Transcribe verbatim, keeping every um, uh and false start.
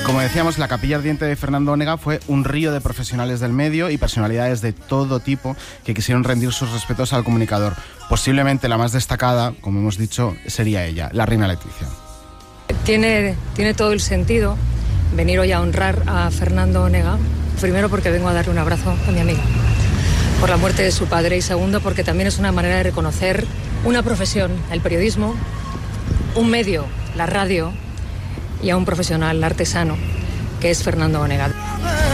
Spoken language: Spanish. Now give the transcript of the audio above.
Como decíamos, la Capilla Ardiente de Fernando Onega fue un río de profesionales del medio y personalidades de todo tipo que quisieron rendir sus respetos al comunicador. Posiblemente la más destacada, como hemos dicho, sería ella, la reina Leticia. Tiene, tiene todo el sentido venir hoy a honrar a Fernando Onega, primero porque vengo a darle un abrazo a mi amiga por la muerte de su padre, y segundo porque también es una manera de reconocer una profesión, el periodismo, un medio, la radio, y a un profesional artesano que es Fernando Onega.